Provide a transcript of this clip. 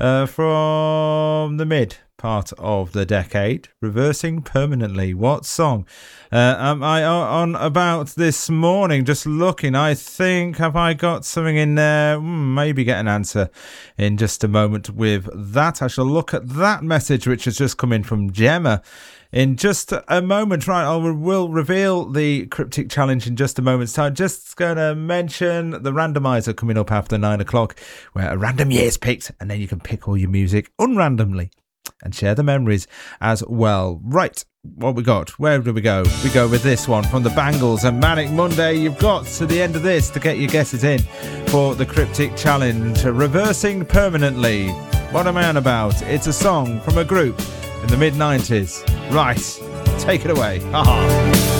from the mid part of the decade, Reversing Permanently. What song am I on about this morning? Just looking, I think, have I got something in there? Maybe get an answer in just a moment with that. I shall look at that message which has just come in from Gemma in just a moment. Right, we'll reveal the cryptic challenge in just a moment's time. Just going to mention the randomizer coming up after 9 o'clock, where a random year is picked, and then you can pick all your music unrandomly and share the memories as well. Right, what we got? Where do we go? We go with this one from the Bangles and Manic Monday. You've got to the end of this to get your guesses in for the cryptic challenge. Reversing Permanently. What am I on about? It's a song from a group in the mid-90s. Right, take it away. Haha.